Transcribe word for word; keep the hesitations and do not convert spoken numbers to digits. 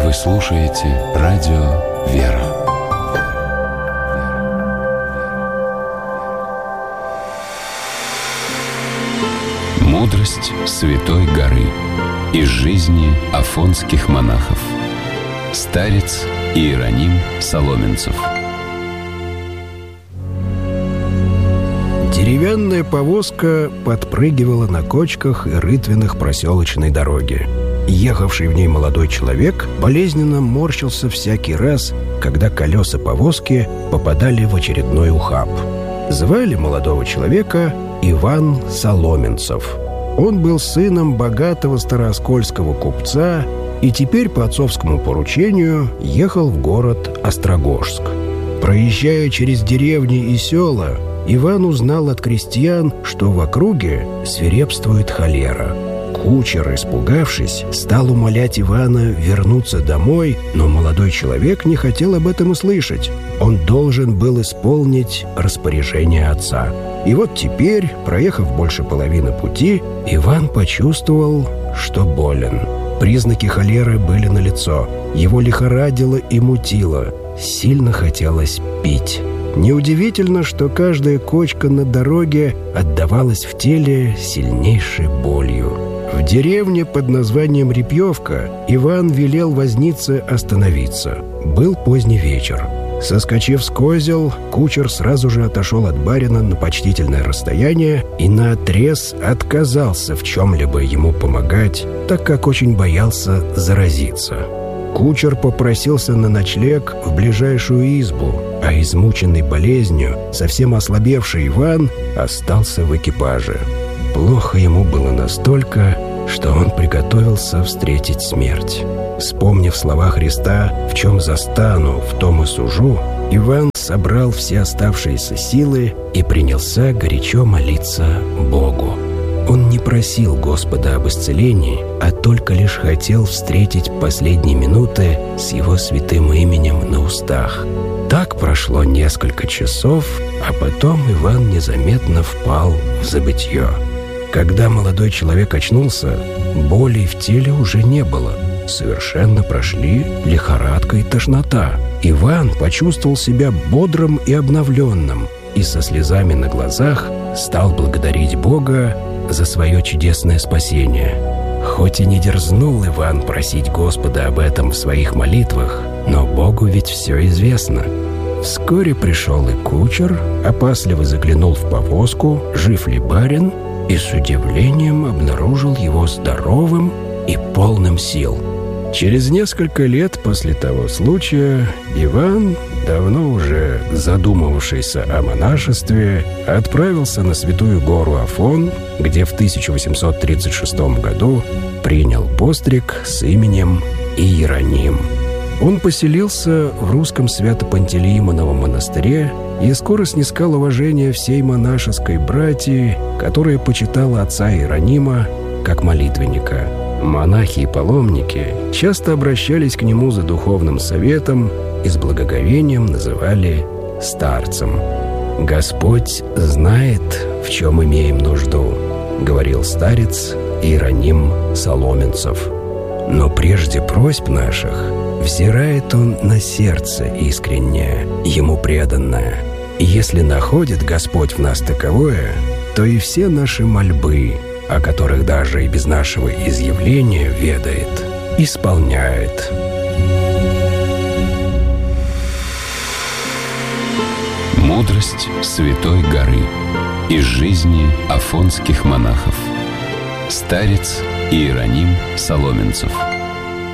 Вы слушаете радио «Вера». Мудрость Святой горы. Из жизни афонских монахов. Старец Иероним Соломенцев. Деревянная повозка подпрыгивала на кочках и рытвинах проселочной дороги. Ехавший в ней молодой человек болезненно морщился всякий раз, когда колеса повозки попадали в очередной ухаб. Звали молодого человека Иван Соломенцев. Он был сыном богатого старооскольского купца и теперь по отцовскому поручению ехал в город Острогожск. Проезжая через деревни и села, Иван узнал от крестьян, что в округе свирепствует холера. Кучер, испугавшись, стал умолять Ивана вернуться домой, но молодой человек не хотел об этом и слышать. Он должен был исполнить распоряжение отца. И вот теперь, проехав больше половины пути, Иван почувствовал, что болен. Признаки холеры были налицо. Его лихорадило и мутило. Сильно хотелось пить. Неудивительно, что каждая кочка на дороге отдавалась в теле сильнейшей болью. В деревне под названием Репьевка Иван велел вознице остановиться. Был поздний вечер. Соскочив с козел, кучер сразу же отошел от барина на почтительное расстояние и наотрез отказался в чем-либо ему помогать, так как очень боялся заразиться. Кучер попросился на ночлег в ближайшую избу, а измученный болезнью, совсем ослабевший Иван остался в экипаже. Плохо ему было настолько, что он приготовился встретить смерть. Вспомнив слова Христа «В чем застану, в том и сужу», Иван собрал все оставшиеся силы и принялся горячо молиться Богу. Он не просил Господа об исцелении, а только лишь хотел встретить последние минуты с Его святым именем на устах. Так прошло несколько часов, а потом Иван незаметно впал в забытье. Когда молодой человек очнулся, боли в теле уже не было. Совершенно прошли лихорадка и тошнота. Иван почувствовал себя бодрым и обновленным и со слезами на глазах стал благодарить Бога за свое чудесное спасение. Хоть и не дерзнул Иван просить Господа об этом в своих молитвах, но Богу ведь все известно. Вскоре пришел и кучер, опасливо заглянул в повозку, жив ли барин, и с удивлением обнаружил его здоровым и полным сил. Через несколько лет после того случая Иван, давно уже задумывавшийся о монашестве, отправился на Святую гору Афон, где в тысяча восемьсот тридцать шестом году принял постриг с именем Иероним. Он поселился в русском Свято-Пантелеимоновом монастыре и скоро снискал уважение всей монашеской братьи, которая почитала отца Иеронима как молитвенника. Монахи и паломники часто обращались к нему за духовным советом и с благоговением называли старцем. «Господь знает, в чем имеем нужду», — говорил старец Иероним Соломенцев. «Но прежде просьб наших взирает он на сердце искреннее, ему преданное. И если находит Господь в нас таковое, то и все наши мольбы, о которых даже и без нашего изъявления ведает, исполняет». Мудрость Святой горы. Из жизни афонских монахов. Старец Иероним Соломенцев.